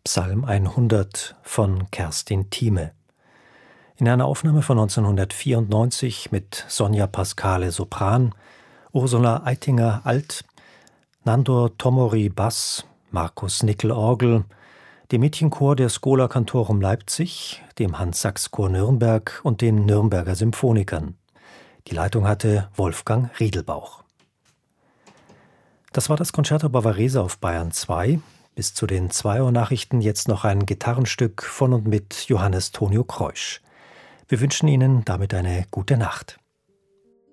Psalm 100 von Kerstin Thieme. In einer Aufnahme von 1994 mit Sonja Pascale Sopran, Ursula Eitinger Alt, Nandor Tomori Bass, Markus Nickel Orgel, dem Mädchenchor der Schola Cantorum Leipzig, dem Hans-Sachs-Chor Nürnberg und den Nürnberger Symphonikern. Die Leitung hatte Wolfgang Riedelbauch. Das war das Concerto Bavarese auf Bayern 2. Bis zu den 2 Uhr Nachrichten jetzt noch ein Gitarrenstück von und mit Johannes Tonio Kreusch. Wir wünschen Ihnen damit eine gute Nacht.